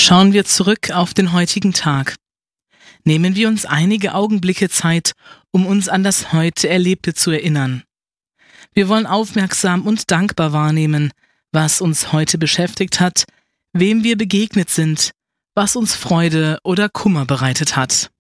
Schauen wir zurück auf den heutigen Tag. Nehmen wir uns einige Augenblicke Zeit, um uns an das heute Erlebte zu erinnern. Wir wollen aufmerksam und dankbar wahrnehmen, was uns heute beschäftigt hat, wem wir begegnet sind, was uns Freude oder Kummer bereitet hat.